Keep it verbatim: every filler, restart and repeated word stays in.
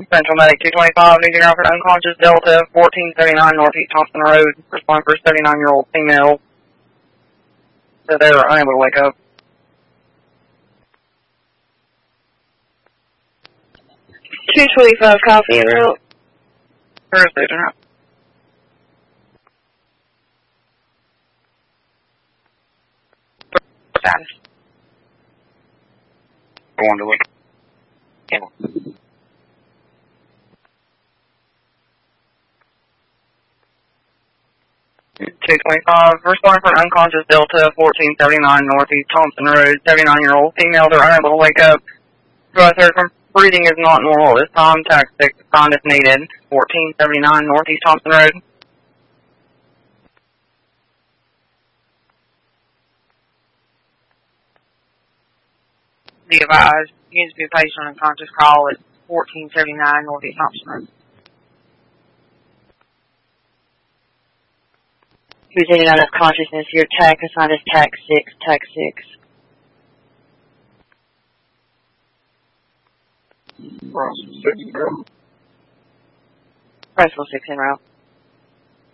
Central Medic two twenty-five, New General for unconscious Delta, fourteen seventy-nine Northeast Thompson Road. Respond for a seventy-nine-year-old female. So they were unable to wake up. two twenty-five, copy, en route. Where is it? En route. Status. Going to look. Yeah. two twenty-five, responding for an unconscious Delta, fourteen seventy-nine Northeast Thompson Road, seventy-nine-year-old female. They're unable to wake up. Advise her from breathing is not normal at this time. Tax six, find if needed. fourteen seventy-nine Northeast Thompson Road. Be advised, begins to be a patient unconscious call at fourteen seventy-nine Northeast Thompson Road. Who's in and out of consciousness? Your tac assigned as tac six, tac six. Press six en route.